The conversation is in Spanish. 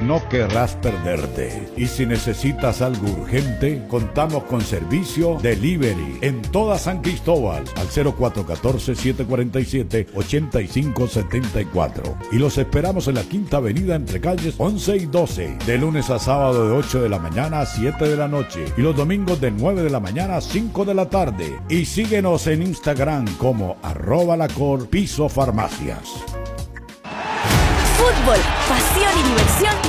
no querrás perderte. Y si necesitas algo urgente, contamos con servicio delivery en toda San Cristóbal al 0414-747-8574. Y los esperamos en la Quinta Avenida entre calles 11 y 12, de lunes a sábado de 8 de la mañana a 7 de la noche y los domingos de 9 de la mañana a 5 de la tarde. Y síguenos en Instagram como @lacor Piso Farmacias. Fútbol, pasión y diversión